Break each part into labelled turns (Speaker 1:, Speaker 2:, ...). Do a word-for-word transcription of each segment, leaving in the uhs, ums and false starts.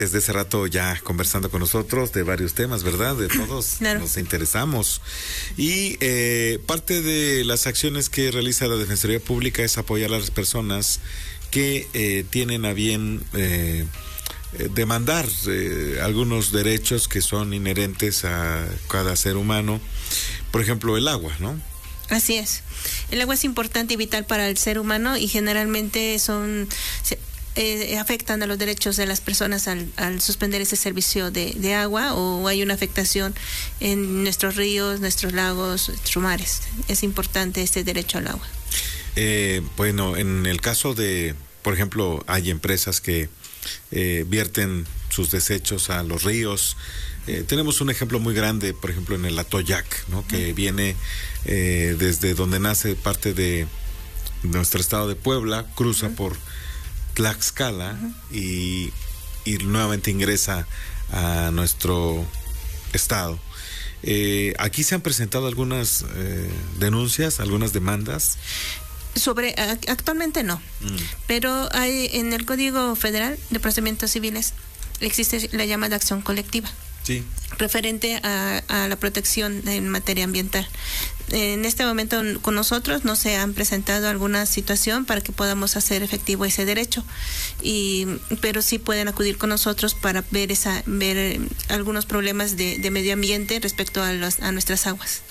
Speaker 1: Desde ese rato ya conversando con nosotros de varios temas, ¿verdad? De todos claro. Nos interesamos. Y eh, parte de las acciones que realiza la Defensoría Pública es apoyar a las personas que eh, tienen a bien eh, demandar eh, algunos derechos que son inherentes a cada ser humano. Por ejemplo, el agua, ¿no?
Speaker 2: Así es. El agua es importante y vital para el ser humano y generalmente son... Eh, afectan a los derechos de las personas al, al suspender ese servicio de, de agua, o hay una afectación en nuestros ríos, nuestros lagos, nuestros mares. Es importante este derecho al agua.
Speaker 1: Eh, bueno, en el caso de, por ejemplo, hay empresas que eh, vierten sus desechos a los ríos. Eh, tenemos un ejemplo muy grande, por ejemplo, en el Atoyac, ¿no? Que uh-huh. viene eh, desde donde nace parte de nuestro estado de Puebla, cruza uh-huh. por Tlaxcala uh-huh. y, y nuevamente ingresa a nuestro estado. Eh, aquí se han presentado algunas eh, denuncias, algunas demandas.
Speaker 2: Sobre actualmente no, mm. pero hay en el Código Federal de Procedimientos Civiles existe la llamada acción colectiva.
Speaker 1: Sí.
Speaker 2: Referente a, a la protección en materia ambiental. En este momento con nosotros no se han presentado alguna situación para que podamos hacer efectivo ese derecho, y pero sí pueden acudir con nosotros para ver esa ver eh, algunos problemas de, de medio ambiente respecto a, los, a nuestras aguas.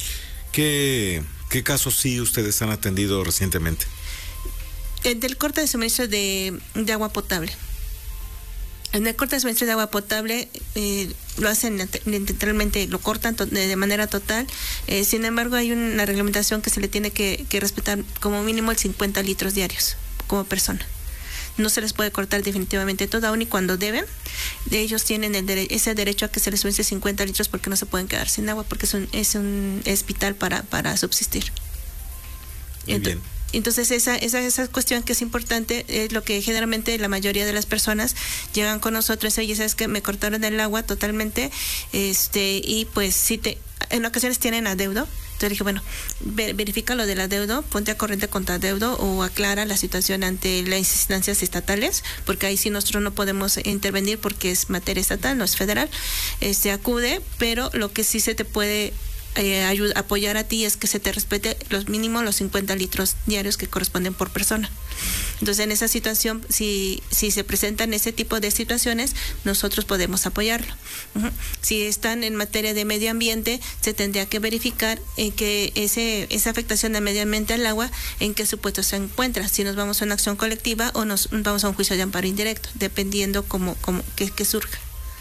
Speaker 1: ¿Qué, qué casos sí ustedes han atendido recientemente?
Speaker 2: El del corte de suministro de, de agua potable. En el corte de suministro de agua potable eh, lo hacen literalmente, lo cortan to- de manera total. Eh, sin embargo, hay una reglamentación que se le tiene que, que respetar como mínimo el cincuenta litros diarios como persona. No se les puede cortar definitivamente todo, aun y cuando deben. Ellos tienen el dere- ese derecho a que se les suministre cincuenta litros porque no se pueden quedar sin agua, porque es un, es un es vital para, para subsistir.
Speaker 1: Muy Entonces, bien.
Speaker 2: Entonces esa, esa esa cuestión que es importante es lo que generalmente la mayoría de las personas llegan con nosotros. Oye, sabes que me cortaron el agua totalmente, este y pues sí te en ocasiones tienen adeudo. Entonces dije, bueno, ver, verifica lo del adeudo, ponte a corriente contra adeudo o aclara la situación ante las instancias estatales, porque ahí sí nosotros no podemos intervenir porque es materia estatal, no es federal. Este acude, pero lo que sí se te puede Eh, ayuda, apoyar a ti es que se te respete los mínimos los cincuenta litros diarios que corresponden por persona. Entonces en esa situación, si si se presentan ese tipo de situaciones, nosotros podemos apoyarlo. Uh-huh. Si están en materia de medio ambiente, se tendría que verificar en que ese esa afectación al medio ambiente al agua, en qué supuesto se encuentra, si nos vamos a una acción colectiva o nos vamos a un juicio de amparo indirecto, dependiendo cómo cómo que, que surja.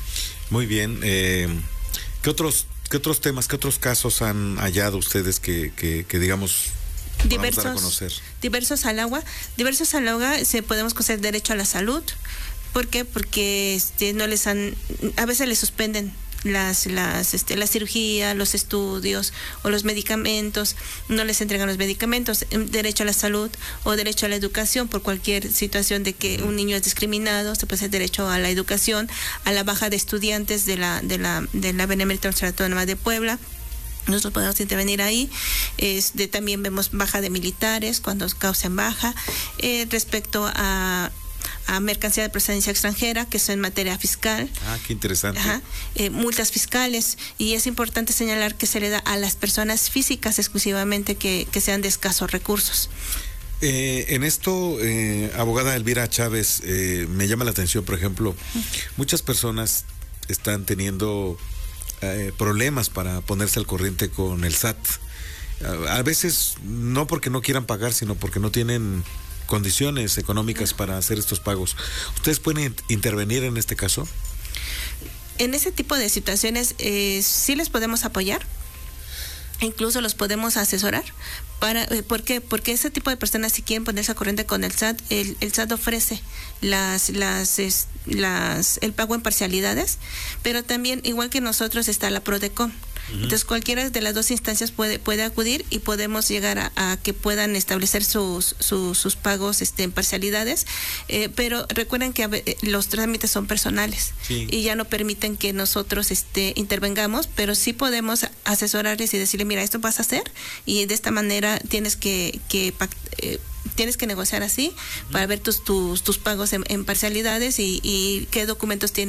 Speaker 1: Muy bien. Eh, ¿qué otros ¿Qué otros temas, qué otros casos han hallado ustedes que, que, que digamos,
Speaker 2: diversos,
Speaker 1: dar a conocer?
Speaker 2: Diversos al agua. Diversos al agua, se podemos conocer derecho a la salud. ¿Por qué? Porque este, no les han, a veces les suspenden las las este la cirugía, los estudios o los medicamentos, no les entregan los medicamentos. Derecho a la salud o derecho a la educación por cualquier situación de que un niño es discriminado, se puede hacer derecho a la educación, a la baja de estudiantes de la de la de la Benemérita Universidad Autónoma de Puebla. Nosotros podemos intervenir ahí. Este, también vemos baja de militares cuando causan baja. Eh, respecto a a mercancía de procedencia extranjera, que es en materia fiscal.
Speaker 1: Ah, qué interesante.
Speaker 2: Ajá, eh, multas fiscales, y es importante señalar que se le da a las personas físicas exclusivamente que, que sean de escasos recursos.
Speaker 1: Eh, en esto, eh, abogada Elvira Chávez, eh, me llama la atención, por ejemplo, muchas personas están teniendo eh, problemas para ponerse al corriente con el S A T. A, a veces no porque no quieran pagar, sino porque no tienen condiciones económicas para hacer estos pagos. ¿Ustedes pueden intervenir en este caso?
Speaker 2: En ese tipo de situaciones eh, sí les podemos apoyar, incluso los podemos asesorar. Para, eh, ¿Por qué? Porque ese tipo de personas, si quieren ponerse a corriente con el S A T, el, el S A T ofrece las, las, es, las, el pago en parcialidades, pero también, igual que nosotros, está la PRODECON. Entonces cualquiera de las dos instancias puede puede acudir y podemos llegar a, a que puedan establecer sus sus, sus pagos este en parcialidades, eh, pero recuerden que eh, los trámites son personales, sí, y ya no permiten que nosotros este intervengamos, pero sí podemos asesorarles y decirle, mira, esto vas a hacer y de esta manera tienes que que eh, tienes que negociar así, uh-huh, para ver tus tus tus pagos en, en parcialidades y, y qué documentos tienes